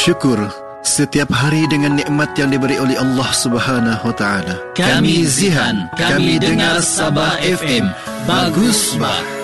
bersyukur setiap hari dengan nikmat yang diberi oleh Allah Subhanahu Wa Taala. Kami Zihan, kami dengar Sabah FM. Bagus bah.